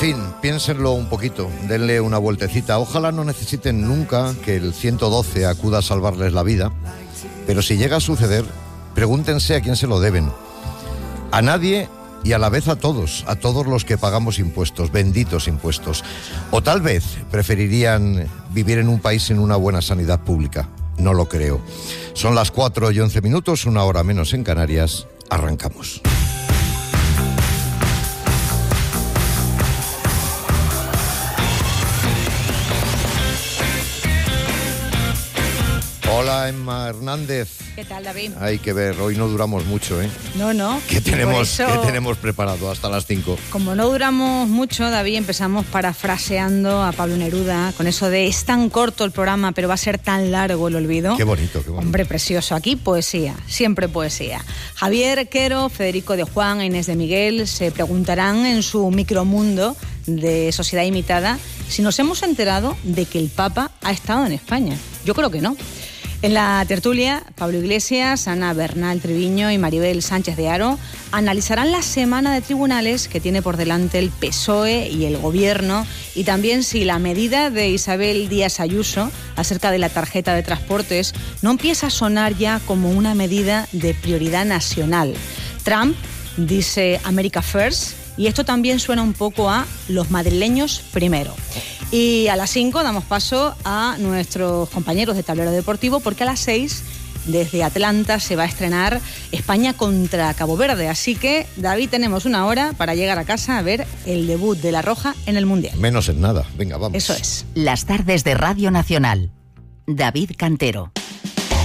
fin, piénsenlo un poquito, denle una vueltecita. Ojalá no necesiten nunca que el 112 acuda a salvarles la vida, pero si llega a suceder, pregúntense a quién se lo deben. A nadie y a la vez a todos los que pagamos impuestos, benditos impuestos. O tal vez preferirían vivir en un país sin una buena sanidad pública. No lo creo. Son las 4:11, 1 hora menos en Canarias. Arrancamos. Hola, Emma Hernández. ¿Qué tal, David? Hay que ver, hoy no duramos mucho, ¿eh? No. ¿Qué tenemos preparado hasta las 5? Como no duramos mucho, David, empezamos parafraseando a Pablo Neruda con eso de es tan corto el programa, pero va a ser tan largo el olvido. Qué bonito. Hombre, precioso. Aquí poesía, siempre poesía. Javier Quero, Federico de Juan e Inés de Miguel se preguntarán en su micromundo de Sociedad Imitada si nos hemos enterado de que el Papa ha estado en España. Yo creo que no. En la tertulia, Pablo Iglesias, Ana Bernal Treviño y Maribel Sánchez de Haro analizarán la semana de tribunales que tiene por delante el PSOE y el Gobierno, y también si la medida de Isabel Díaz Ayuso acerca de la tarjeta de transportes no empieza a sonar ya como una medida de prioridad nacional. Trump dice America First, y esto también suena un poco a los madrileños primero. Y a las 5 damos paso a nuestros compañeros de Tablero Deportivo, porque a las 6, desde Atlanta, se va a estrenar España contra Cabo Verde. Así que, David, tenemos 1 hora para llegar a casa a ver el debut de La Roja en el Mundial. Menos en nada. Venga, vamos. Eso es. Las tardes de Radio Nacional. David Cantero.